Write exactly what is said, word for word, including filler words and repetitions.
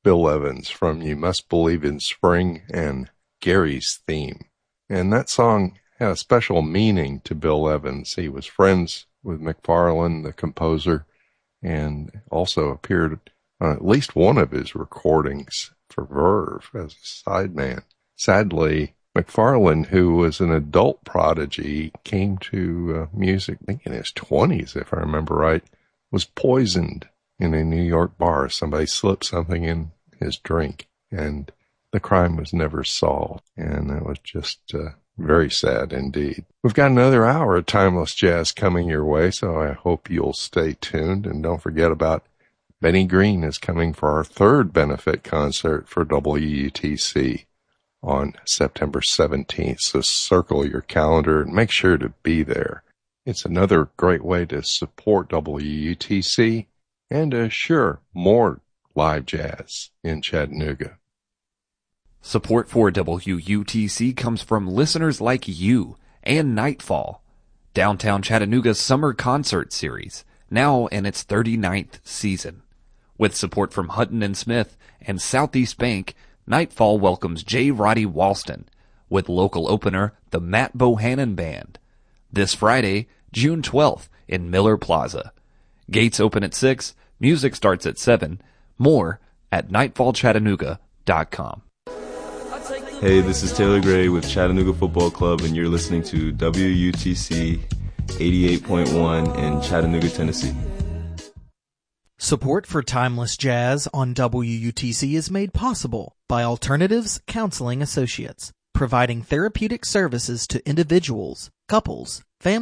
Bill Evans from You Must Believe in Spring and Gary's Theme. And that song had a special meaning to Bill Evans. He was friends with McFarlane, the composer, and also appeared on at least one of his recordings for Verve as a sideman. Sadly, McFarlane, who was an adult prodigy, came to uh, music, I think in his twenties, if I remember right, was poisoned in a New York bar. Somebody slipped something in his drink, and the crime was never solved. And it was just uh, very sad indeed. We've got another hour of Timeless Jazz coming your way, so I hope you'll stay tuned. And don't forget about Benny Green is coming for our third benefit concert for W U T C on September seventeenth. So circle your calendar and make sure to be there. It's another great way to support W U T C and assure more live jazz in Chattanooga. Support for W U T C comes from listeners like you and Nightfall, Downtown Chattanooga's summer concert series, now in its thirty-ninth season. With support from Hutton and Smith and Southeast Bank, Nightfall welcomes J. Roddy Walston with local opener the Matt Bohannon Band this Friday, June twelfth in Miller Plaza. Gates open at six, music starts at seven. More at nightfall chattanooga dot com. Hey, this is Taylor Gray with Chattanooga Football Club, and you're listening to W U T C eighty-eight point one in Chattanooga, Tennessee. Support for Timeless Jazz on W U T C is made possible by Alternatives Counseling Associates, providing therapeutic services to individuals, couples, families,